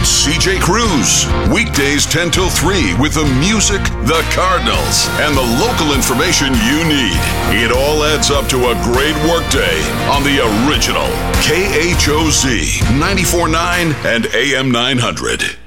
CJ Cruz. Weekdays 10 till 3 with the music, the Cardinals, and the local information you need. It all adds up to a great workday on the original KHOZ 94.9 and AM 900.